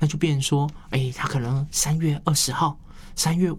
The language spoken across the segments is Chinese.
那就变成说，他可能3月20号、3月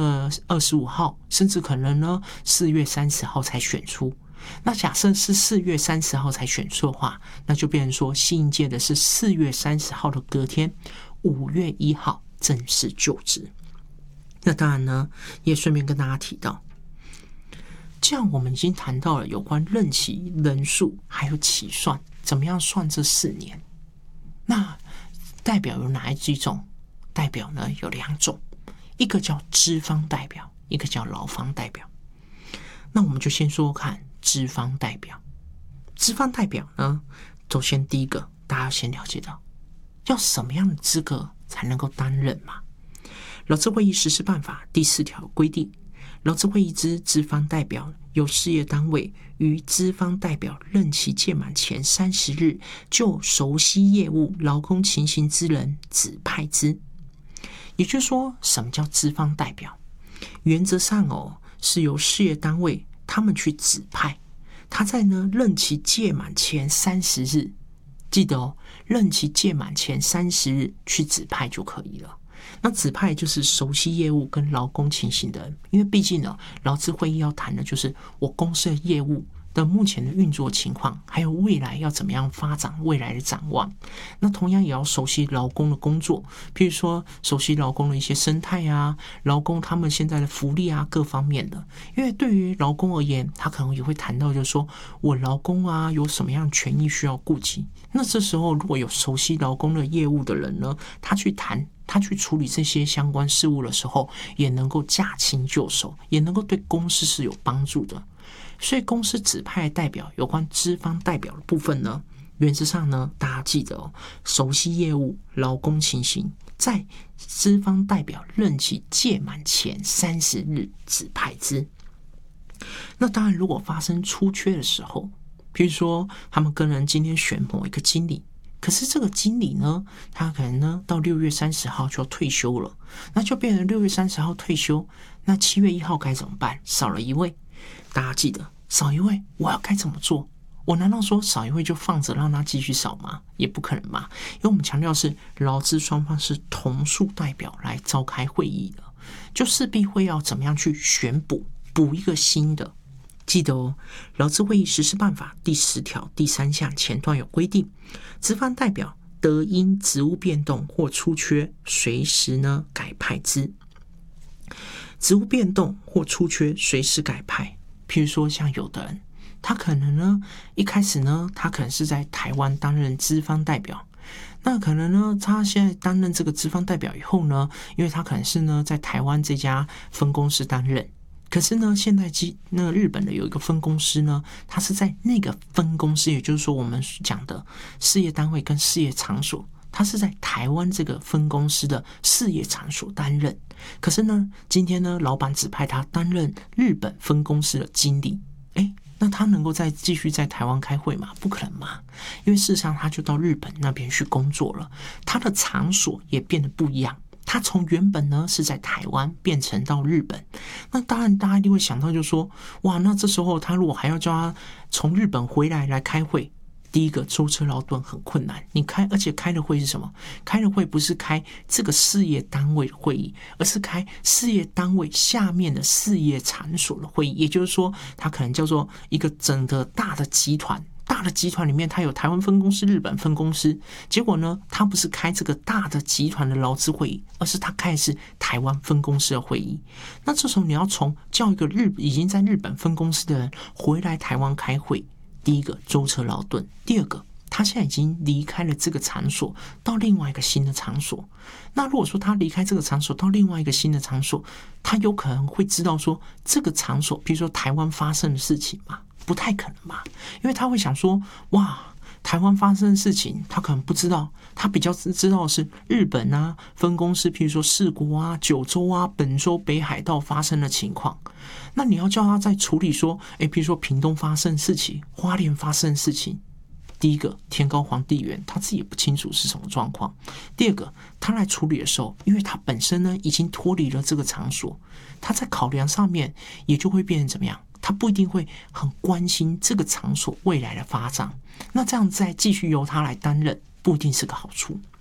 25号，甚至可能呢4月30号才选出。那假设是4月30号才选出的话，那就变成说新一届的是4月30号的隔天5月1号正式就职。那当然呢，也顺便跟大家提到，这样我们已经谈到了有关任期、人数还有起算，怎么样算这4年。那代表有哪几种？代表呢有2种，一个叫资方代表，一个叫劳方代表。那我们就先说看资方代表。资方代表呢，首先第一个，大家要先了解到，要什么样的资格才能够担任嘛？劳资会议实施办法第4条规定，劳资会议之资方代表，由事业单位于资方代表任期届满前30日，就熟悉业务、劳工情形之人指派之。也就是说，什么叫资方代表？原则上是由事业单位他们去指派，他在呢任期届满前30日，记得任期届满前30日去指派就可以了。那指派就是熟悉业务跟劳工情形的人，因为毕竟呢，劳资会议要谈的就是我公司的业务的目前的运作情况，还有未来要怎么样发展，未来的展望。那同样也要熟悉劳工的工作，譬如说熟悉劳工的一些生态啊，劳工他们现在的福利啊，各方面的。因为对于劳工而言，他可能也会谈到，就是说我劳工啊有什么样的权益需要顾及。那这时候如果有熟悉劳工的业务的人呢，他去处理这些相关事务的时候，也能够驾轻就熟，也能够对公司是有帮助的。所以公司指派代表有关资方代表的部分呢，原则上呢，大家记得熟悉业务、劳工情形，在资方代表任期届满前30日指派之。那当然，如果发生出缺的时候，譬如说他们跟人今天选某一个经理，可是这个经理呢，他可能呢到6月30号就要退休了，那就变成6月30号退休，那7月1号该怎么办？少了一位。大家记得，少一位我要该怎么做？我难道说少一位就放着让他继续少吗？也不可能嘛，因为我们强调是劳资双方是同数代表来召开会议的，就势必会要怎么样去选补一个新的。记得劳资会议实施办法第10条第3项前段有规定，资方代表得因职务变动或出缺，随时呢改派之。职务变动或出缺，随时改派。譬如说，像有的人，他可能呢，一开始呢，他可能是在台湾担任资方代表，那可能呢，他现在担任这个资方代表以后呢，因为他可能是呢在台湾这家分公司担任，可是呢，现在那个日本的有一个分公司呢，他是在那个分公司，也就是说我们讲的事业单位跟事业场所，他是在台湾这个分公司的事业场所担任。可是呢，今天呢，老板指派他担任日本分公司的经理，那他能够继续在台湾开会吗？不可能嘛，因为事实上他就到日本那边去工作了，他的场所也变得不一样。他从原本呢是在台湾变成到日本，那当然大家一定会想到，就是说，哇，那这时候他如果还要叫他从日本回来开会，第一个舟车劳顿很困难，而且开的会是什么？开的会不是开这个事业单位的会议，而是开事业单位下面的事业场所的会议。也就是说，它可能叫做一个整个大的集团。大的集团里面，它有台湾分公司、日本分公司。结果呢，它不是开这个大的集团的劳资会议，而是它开的是台湾分公司的会议。那这时候你要叫一个已经在日本分公司的人回来台湾开会，第一个舟车劳顿，第二个他现在已经离开了这个场所，到另外一个新的场所。那如果说他离开这个场所到另外一个新的场所，他有可能会知道说这个场所，比如说台湾发生的事情嘛，不太可能嘛，因为他会想说，哇，台湾发生的事情他可能不知道，他比较知道的是日本啊分公司，譬如说四国啊、九州啊、本州、北海道发生的情况。那你要叫他在处理说，譬如说屏东发生的事情、花莲发生的事情，第一个天高皇帝远，他自己也不清楚是什么状况。第二个，他来处理的时候，因为他本身呢已经脱离了这个场所，他在考量上面也就会变成怎么样？他不一定会很关心这个场所未来的发展。那这样再继续由他来担任，不一定是个好处。